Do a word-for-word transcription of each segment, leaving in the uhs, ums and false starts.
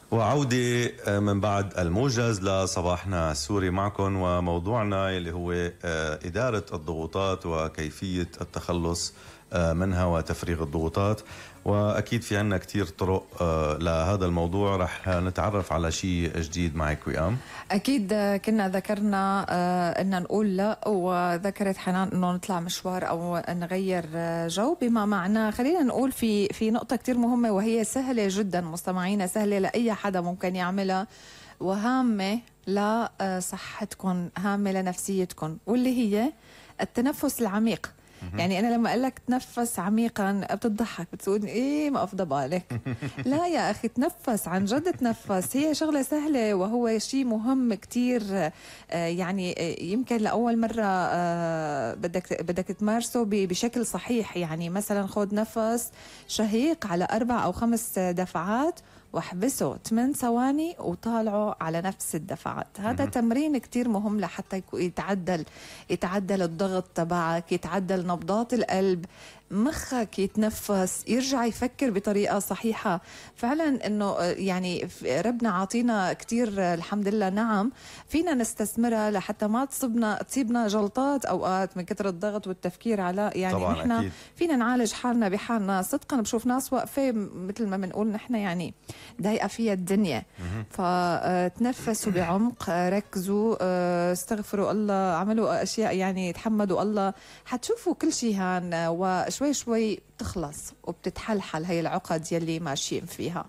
وعودة من بعد الموجز لصباحنا السوري معكم، وموضوعنا اللي هو إدارة الضغوطات وكيفية التخلص منها وتفريغ الضغوطات. وأكيد في عنا كتير طرق لهذا الموضوع. رح نتعرف على شيء جديد معك وئام. أكيد كنا ذكرنا أن نقول لا، وذكرت حنان أنه نطلع مشوار أو نغير جو، بما معناه خلينا نقول في في نقطة كتير مهمة، وهي سهلة جدا مستمعينا، سهلة لأي حدا ممكن يعملها، وهامة لصحتكم، هامة لنفسيتكم، واللي هي التنفس العميق. يعني أنا لما أقول لك تنفس عميقا بتضحك، بتقول إيه ما أفضى بالك. لا يا أخي، تنفس عن جد، تنفس. هي شغلة سهلة وهو شيء مهم كتير. يعني يمكن لأول مرة بدك بدك تمارسه بشكل صحيح. يعني مثلا خذ نفس شهيق على أربع أو خمس دفعات، واحبسه ثمان ثواني وطالعه على نفس الدفعات. هذا تمرين كتير مهم لحتى يتعدل يتعدل الضغط تبعك، يتعدل نبضات القلب، مخك يتنفس، يرجع يفكر بطريقة صحيحة. فعلا انه يعني ربنا عاطينا كتير الحمد لله نعم فينا نستثمرها لحتى ما تصيبنا تصيبنا جلطات اوقات من كتر الضغط والتفكير على يعني نحن فينا نعالج حالنا بحالنا. صدقا بشوف ناس واقفة مثل ما بنقول نحن يعني ضايقة فيها الدنيا. فتنفسوا بعمق، ركزوا، استغفروا الله، عملوا اشياء يعني تحمدوا الله، حتشوفوا كل شيء هان وشوي شوي بتخلص وبتتحلحل هي العقد يلي ماشيين فيها.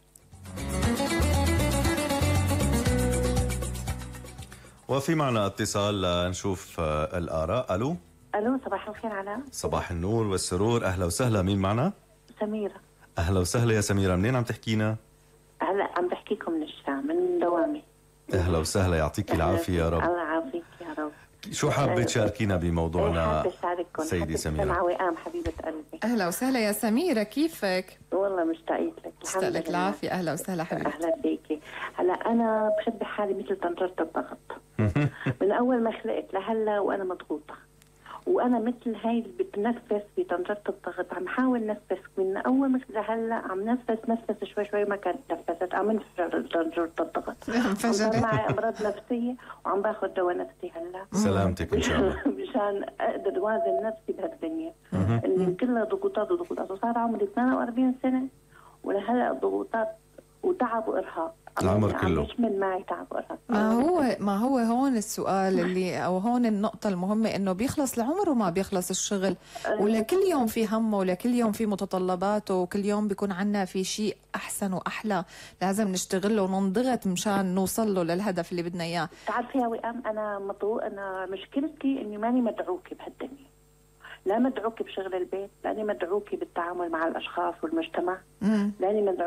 وفي معنا اتصال لنشوف الآراء. ألو ألو، صباح الخير علاء. صباح النور والسرور، أهلا وسهلا. مين معنا؟ سميرة. أهلا وسهلا يا سميرة، منين عم تحكينا؟ هلا عم بحكيكم من الشام، من دوامي. أهلا وسهلا، يعطيك العافية يا رب. الله يعافيك يا رب. شو حابة تشاركينا بموضوعنا حابة أشارككم سيدي سميرة؟ مع وئام حبيبة قلبي. أهلا وسهلا يا سميرة، كيفك؟ والله مشتاقة لك. مشتاقة لك العافية. أهلا وسهلا حبيبتي. أهلا بيكي. هلا أنا بشبه حالي مثل طنجرة الضغط. من أول ما خلقت لهلا وأنا مضغوطة، وانا مثل هاي اللي بتنفس بطنجرة الضغط. عم حاول نفس من اول ما لهلا، عم نفس نفس شوي شوي، ما كانت نفست، عم انفجر طنجرة الضغط. صار معي امراض نفسيه وعم باخذ دواء نفسي هلا. سلامتك ان شاء الله. مشان اقدر اوازن نفسي بهالدنيا اللي كلها ضغوطات وضغوطات. وصار عمري اثنين وأربعين سنه ولهلا ضغوطات وتعب وارهاق. العمر كله من معي تعب وارهاق. ما هو ما هو هون السؤال اللي او هون النقطة المهمة، انه بيخلص العمر وما بيخلص الشغل، ولكل يوم في همه، ولكل يوم في متطلباته، وكل يوم بيكون عنا في شيء احسن واحلى لازم نشتغله وننضغط مشان نوصل له للهدف اللي بدنا اياه. بتعرفي يا وئام، انا مضغوط، انا مشكلتي اني ماني مدعوكة بهالدنيا. لا مدعوكة بشغل البيت، لاني مدعوكة بالتعامل مع الاشخاص والمجتمع، لاني مدعوكة